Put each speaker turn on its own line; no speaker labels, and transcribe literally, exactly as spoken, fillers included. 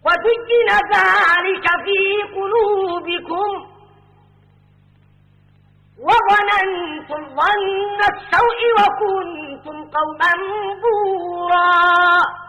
وزين ذلك في قلوبكم وظننتم ظن السوء وكنتم قوما بورا